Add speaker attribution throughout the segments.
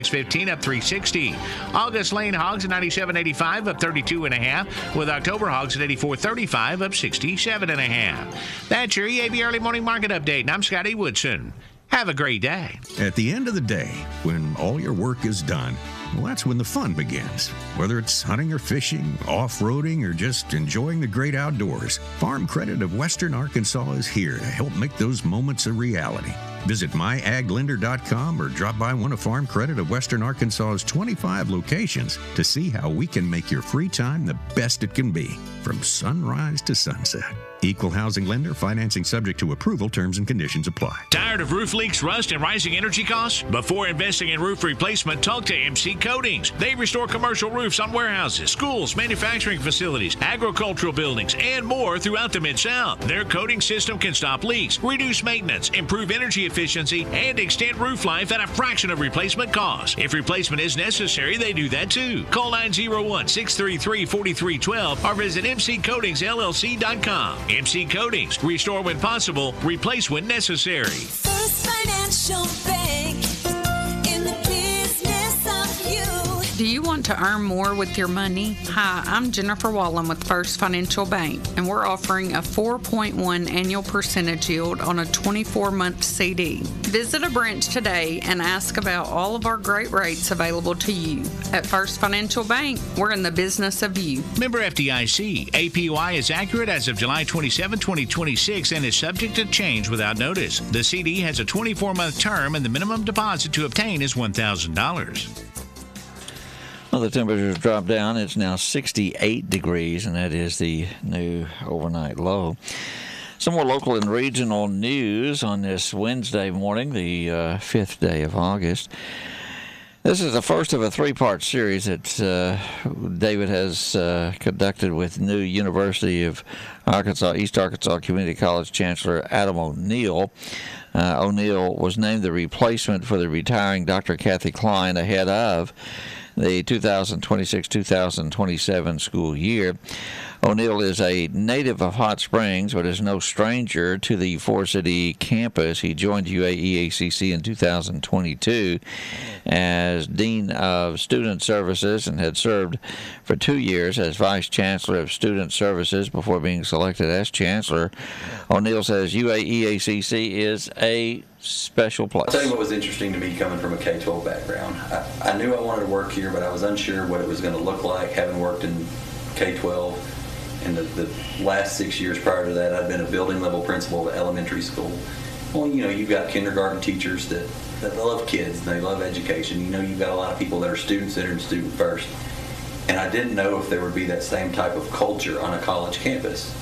Speaker 1: 15 up 360. August Lane hogs at 97.85 up 32.5, with October hogs at 84.35 up 67.5. That's your EAB Early Morning Market Update, and I'm Scotty Woodson. Have a great day.
Speaker 2: At the end of the day, when all your work is done, well, that's when the fun begins. Whether it's hunting or fishing, off-roading, or just enjoying the great outdoors, Farm Credit of Western Arkansas is here to help make those moments a reality. Visit myaglender.com or drop by one of Farm Credit of Western Arkansas's 25 locations to see how we can make your free time the best it can be, from sunrise to sunset. Equal housing lender, financing subject to approval, terms and conditions apply.
Speaker 1: Tired of roof leaks, rust, and rising energy costs? Before investing in roof replacement, talk to MC Coatings. They restore commercial roofs on warehouses, schools, manufacturing facilities, agricultural buildings, and more throughout the Mid-South. Their coating system can stop leaks, reduce maintenance, improve energy efficiency, and extend roof life at a fraction of replacement cost. If replacement is necessary, they do that too. Call 901-633-4312 or visit mccoatingsllc.com. MC Coatings. Restore when possible, replace when necessary.
Speaker 3: First Financial Bank, in the business of you.
Speaker 4: Do you want to earn more with your money? Hi, I'm Jennifer Wallen with First Financial Bank, and we're offering a 4.1 annual percentage yield on a 24-month CD. Visit a branch today and ask about all of our great rates available to you. At First Financial Bank, we're in the business of you.
Speaker 1: Member FDIC. APY is accurate as of July 27, 2026 and is subject to change without notice. The CD has a 24-month term and the minimum deposit to obtain is $1,000.
Speaker 5: Well, the temperatures dropped down. It's now 68 degrees, and that is the new overnight low. Some more local and regional news on this Wednesday morning, the 5th day of August. This is the first of a three-part series that David has conducted with new University of Arkansas, East Arkansas Community College Chancellor Adam O'Neill. O'Neill was named the replacement for the retiring Dr. Kathy Klein ahead of the 2026-2027 school year. O'Neill is a native of Hot Springs, but is no stranger to the four-city campus. He joined UAEACC in 2022 as Dean of Student Services and had served for 2 years as Vice Chancellor of Student Services before being selected as Chancellor. O'Neill says UAEACC is a special place.
Speaker 6: I'll tell you what was interesting to me coming from a K-12 background. I knew I wanted to work here, but I was unsure what it was going to look like, having worked in K-12. And the last 6 years prior to that, I'd been a building level principal at elementary school. Well, you know, you've got kindergarten teachers that love kids and they love education. You know, you've got a lot of people that are student-centered and student first. And I didn't know if there would be that same type of culture on a college campus.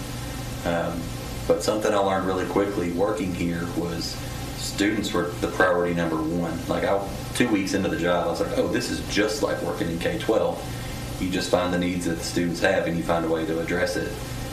Speaker 6: But something I learned really quickly working here was students were the priority number one. Like 2 weeks into the job, I was like, oh, this is just like working in K-12. You just find the needs that the students have and you find a way to address it.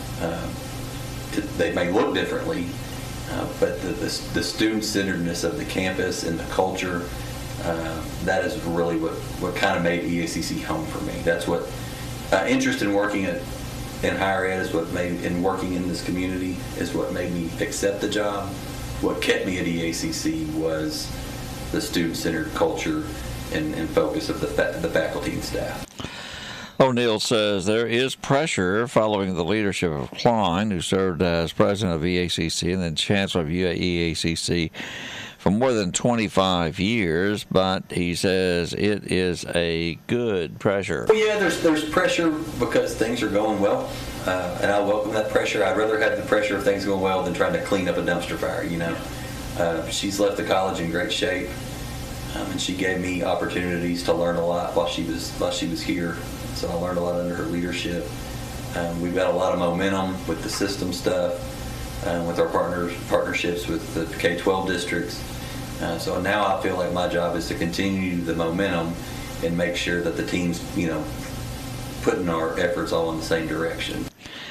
Speaker 6: They may look differently, but the student-centeredness of the campus and the culture, that is really what kind of made EACC home for me. That's what interest in working in higher ed is what made, and working in this community is what made me accept the job. What kept me at EACC was the student-centered culture and focus of the faculty and staff.
Speaker 5: O'Neill says there is pressure following the leadership of Klein, who served as president of EACC and then chancellor of UAEACC for more than 25 years, but he says it is a good pressure.
Speaker 6: Well, yeah, there's pressure because things are going well, and I welcome that pressure. I'd rather have the pressure of things going well than trying to clean up a dumpster fire, you know. She's left the college in great shape, and she gave me opportunities to learn a lot while she was here. So I learned a lot under her leadership. We've got a lot of momentum with the system stuff, with our partnerships with the K-12 districts. So now I feel like my job is to continue the momentum and make sure that the team's, you know, putting our efforts all in the same direction.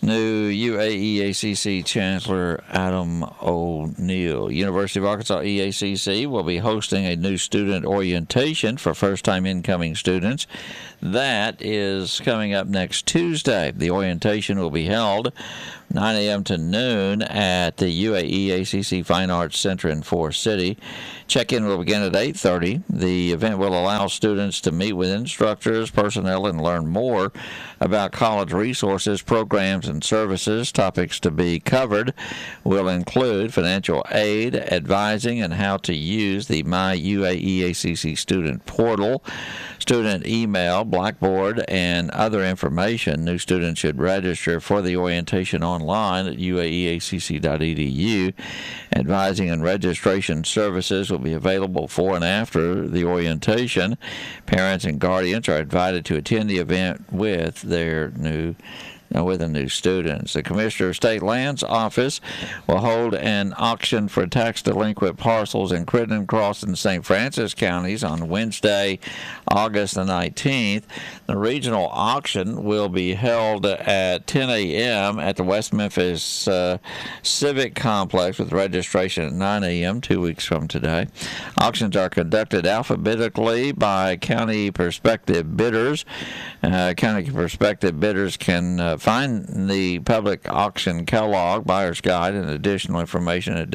Speaker 5: New UAE-ACC Chancellor Adam O'Neill. University of Arkansas EACC will be hosting a new student orientation for first-time incoming students. That is coming up next Tuesday. The orientation will be held 9 a.m. to noon at the UAE-ACC Fine Arts Center in Forest City. Check-in will begin at 8:30. The event will allow students to meet with instructors, personnel, and learn more about college resources, programs, and services. Topics to be covered will include financial aid, advising, and how to use the My UAE-ACC student portal, student email, Blackboard, and other information. New students should register for the orientation online at uaeacc.edu. Advising and registration services will be available before and after the orientation. Parents and guardians are invited to attend the event with their new students. The Commissioner of State Lands Office will hold an auction for tax delinquent parcels in Crittenden, Cross, and St. Francis counties on Wednesday, August the 19th. The regional auction will be held at 10 a.m. at the West Memphis Civic Complex with registration at 9 a.m. 2 weeks from today. Auctions are conducted alphabetically by county prospective bidders. County prospective bidders can find the public auction catalog, buyer's guide, and additional information at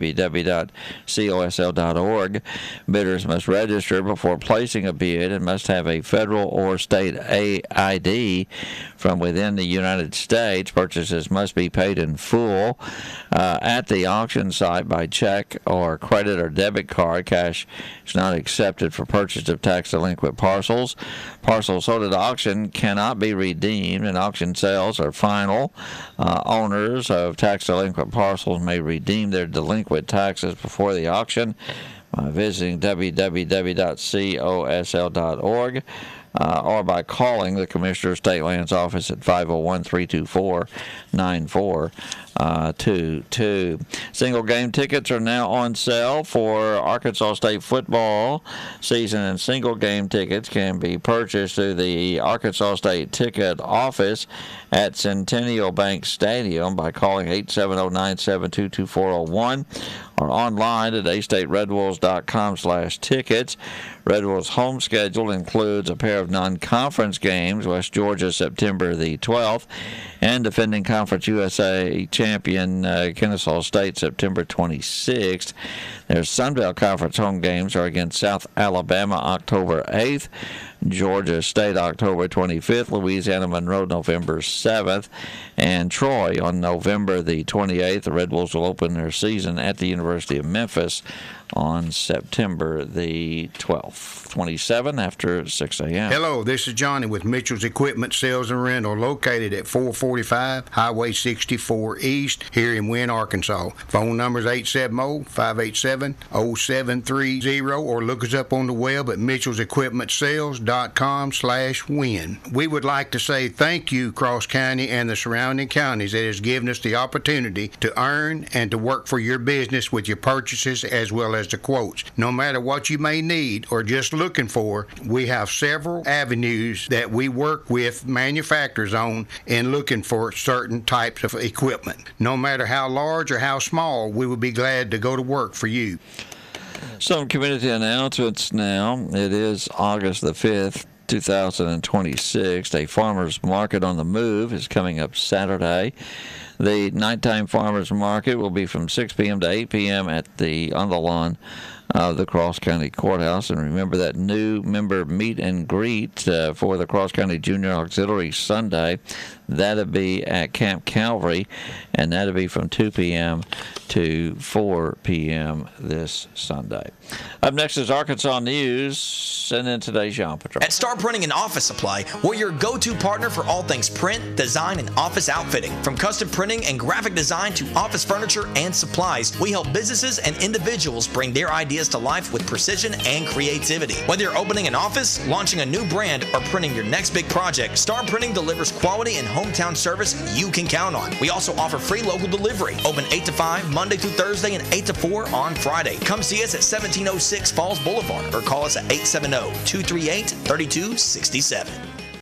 Speaker 5: www.cosl.org. Bidders must register before placing a bid and must have a federal or state ID from within the United States. Purchases must be paid in full at the auction site by check or credit or debit card. Cash is not accepted for purchase of tax delinquent parcels. Parcels sold at auction cannot be redeemed, and auction sales are final. Owners of tax delinquent parcels may redeem their delinquent taxes before the auction by visiting www.cosl.org or by calling the Commissioner of State Lands Office at 501-324-9422. Single game tickets are now on sale for Arkansas State football season, and single game tickets can be purchased through the Arkansas State Ticket Office at Centennial Bank Stadium by calling 870-972-2401 or online at astateredwolves.com/tickets. Red Wolves' home schedule includes a pair of non-conference games, West Georgia September the 12th, and defending Conference USA champion Kennesaw State September 26th. Their Sun Belt Conference home games are against South Alabama October 8th, Georgia State October 25th, Louisiana Monroe November 7th, and Troy on November the 28th. The Red Wolves will open their season at the University of Memphis on September the 12th. 27 after 6 a.m.
Speaker 7: Hello, this is Johnny with Mitchell's Equipment Sales and Rental, located at 445 Highway 64 East here in Wynne, Arkansas. Phone number is 870-587-0730, or look us up on the web at mitchellsequipmentsales.com/win. We would like to say thank you, Cross County and the surrounding counties, that has given us the opportunity to earn and to work for your business with your purchases as well as the quotes. No matter what you may need or just looking for, we have several avenues that we work with manufacturers on in looking for certain types of equipment. No matter how large or how small, we would be glad to go to work for you.
Speaker 5: Some community announcements now. It is August the 5th, 2026. A farmer's market on the move is coming up Saturday. The nighttime farmers market will be from 6 p.m. to 8 p.m. on the lawn of the Cross County Courthouse. And remember that new member meet and greet for the Cross County Junior Auxiliary Sunday. That'll be at Camp Calvary, and that'll be from 2 p.m. to 4 p.m. this Sunday. Up next is Arkansas News, and then today's John Patrol.
Speaker 8: At Star Printing and Office Supply, we're your go-to partner for all things print, design, and office outfitting. From custom printing and graphic design to office furniture and supplies, we help businesses and individuals bring their ideas to life with precision and creativity. Whether you're opening an office, launching a new brand, or printing your next big project, Star Printing delivers quality and hometown service you can count on. We also offer free local delivery, open 8 to 5 Monday through Thursday and 8 to 4 on Friday. Come see us at 1706 Falls Boulevard or call us at 870-238-3267.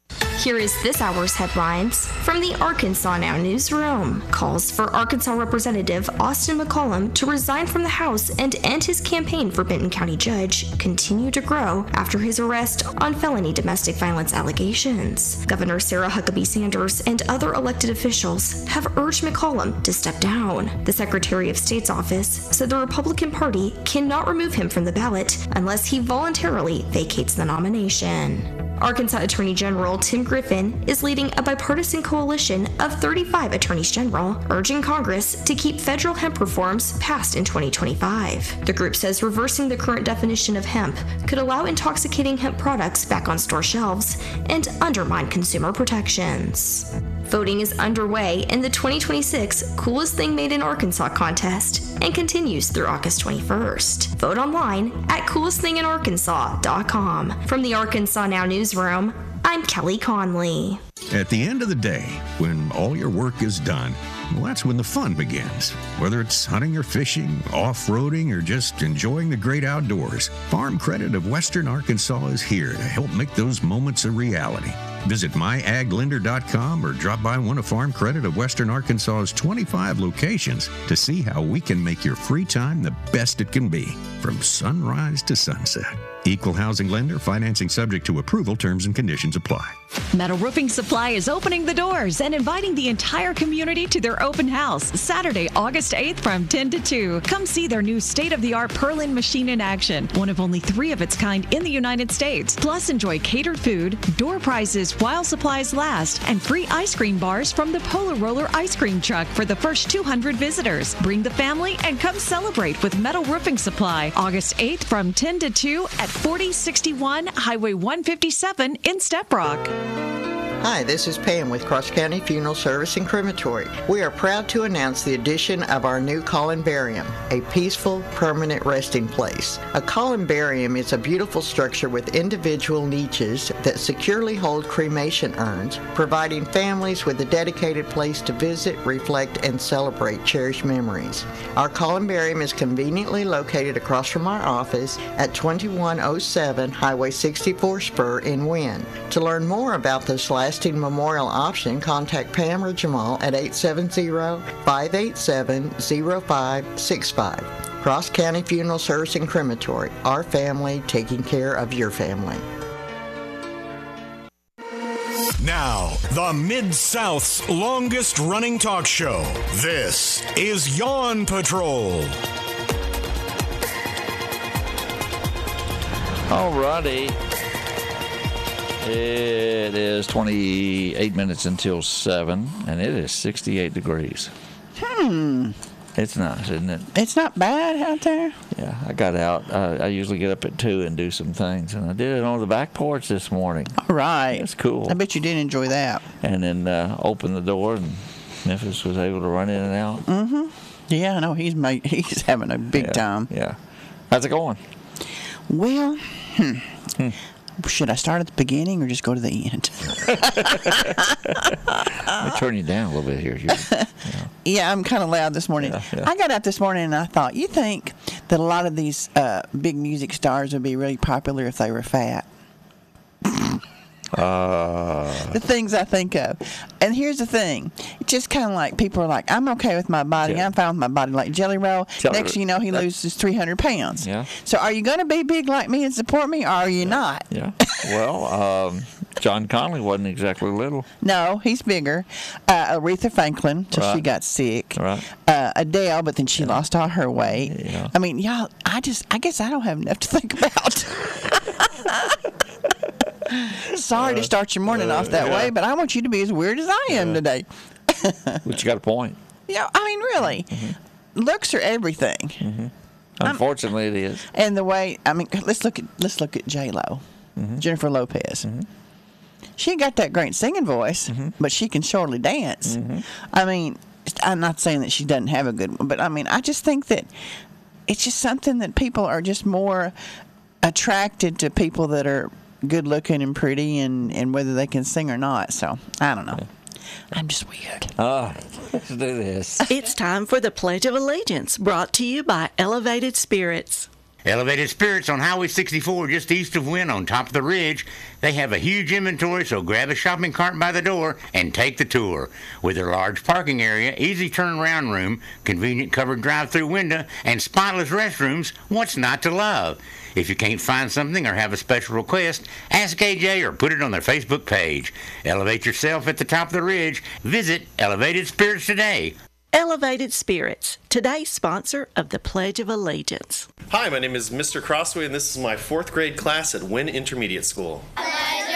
Speaker 9: Here is this hour's headlines from the Arkansas Now newsroom. Calls for Arkansas Representative Austin McCollum to resign from the House and end his campaign for Benton County Judge continue to grow after his arrest on felony domestic violence allegations. Governor Sarah Huckabee Sanders and other elected officials have urged McCollum to step down. The Secretary of State's office said the Republican Party cannot remove him from the ballot unless he voluntarily vacates the nomination. Arkansas Attorney General Tim Griffin is leading a bipartisan coalition of 35 attorneys general, urging Congress to keep federal hemp reforms passed in 2025. The group says reversing the current definition of hemp could allow intoxicating hemp products back on store shelves and undermine consumer protections. Voting is underway in the 2026 Coolest Thing Made in Arkansas contest and continues through August 21st. Vote online at coolestthinginarkansas.com. From the Arkansas Now newsroom, I'm Kelly Conley.
Speaker 2: At the end of the day, when all your work is done, well, that's when the fun begins. Whether it's hunting or fishing, off-roading, or just enjoying the great outdoors, Farm Credit of Western Arkansas is here to help make those moments a reality. Visit myaglender.com or drop by one of Farm Credit of Western Arkansas's 25 locations to see how we can make your free time the best it can be, from sunrise to sunset. Equal housing lender, financing subject to approval, terms and conditions apply.
Speaker 10: Metal Roofing Supply is opening the doors and inviting the entire community to their open house Saturday, August 8th from 10 to 2. Come see their new state-of-the-art Perlin machine in action, one of only 3 of its kind in the United States. Plus, enjoy catered food, door prizes while supplies last, and free ice cream bars from the Polar Roller ice cream truck for the first 200 visitors. Bring the family and come celebrate with Metal Roofing Supply August 8th from 10 to 2 at 4061 Highway 157 in Step Rock.
Speaker 11: Hi, this is Pam with Cross County Funeral Service and Crematory. We are proud to announce the addition of our new columbarium, a peaceful, permanent resting place. A columbarium is a beautiful structure with individual niches that securely hold cremation urns, providing families with a dedicated place to visit, reflect, and celebrate cherished memories. Our columbarium is conveniently located across from our office at 2107 Highway 64 Spur in Wynne. To learn more about this lasting memorial option, contact Pam or Jamal at 870-587-0565. Cross County Funeral Service and Crematory, our family taking care of your family.
Speaker 12: Now, the Mid-South's longest-running talk show. This is Yawn Patrol.
Speaker 5: Alrighty. It is 28 minutes until 7, and it is 68 degrees. It's nice, isn't it?
Speaker 13: It's not bad out there.
Speaker 5: Yeah, I got out. I usually get up at 2 and do some things, and I did it on the back porch this morning.
Speaker 13: All right.
Speaker 5: It's cool.
Speaker 13: I bet you did enjoy that.
Speaker 5: And then opened the door, and Memphis was able to run in and out.
Speaker 13: Mm-hmm. Yeah, I know. He's having a big time.
Speaker 5: Yeah. How's it going?
Speaker 13: Well, should I start at the beginning or just go to the end?
Speaker 5: I'll turn you down a little bit here.
Speaker 13: Yeah, I'm kind of loud this morning.
Speaker 5: Yeah.
Speaker 13: I got up this morning and I thought, you think that a lot of these big music stars would be really popular if they were fat? The things I think of. And here's the thing. It's just kind of like people are like, I'm okay with my body.
Speaker 5: Yeah.
Speaker 13: I'm fine with my body. Like Jelly Roll. Next thing you know, he loses 300 pounds.
Speaker 5: Yeah.
Speaker 13: So are you going to be big like me and support me, or are you not?
Speaker 5: Yeah. Well, John Conley wasn't exactly little.
Speaker 13: No, he's bigger. Aretha Franklin, till she got sick.
Speaker 5: Right.
Speaker 13: Adele, but then she lost all her weight.
Speaker 5: Yeah.
Speaker 13: I mean, y'all, I guess I don't have enough to think about. Sorry to start your morning off that way, but I want you to be as weird as I am today.
Speaker 5: But you got a point.
Speaker 13: Yeah, I mean, really.
Speaker 5: Mm-hmm.
Speaker 13: Looks are everything.
Speaker 5: Mm-hmm. Unfortunately, it is.
Speaker 13: And the way, I mean, let's look at J-Lo, Jennifer Lopez.
Speaker 5: Mm-hmm.
Speaker 13: She got that great singing voice, but she can surely dance.
Speaker 5: Mm-hmm.
Speaker 13: I mean, I'm not saying that she doesn't have a good one, but I mean, I just think that it's just something that people are just more attracted to, people that are good looking and pretty, and whether they can sing or not. So I don't know. I'm just weird.
Speaker 5: Let's do this.
Speaker 14: It's time for the Pledge of Allegiance, brought to you by Elevated Spirits. Elevated Spirits on Highway 64 just east of Wynn on top of the ridge. They have a huge inventory, so grab a shopping cart by the door and take the tour. With their large parking area, easy turnaround room, convenient covered drive-through window, and spotless restrooms, what's not to love? If you can't find something or have a special request, ask AJ or put it on their Facebook page. Elevate yourself at the top of the ridge. Visit Elevated Spirits today.
Speaker 15: Elevated Spirits, today's sponsor of the Pledge of Allegiance.
Speaker 16: Hi, my name is Mr. Crossway, and this is my 4th grade class at Wynn Intermediate School.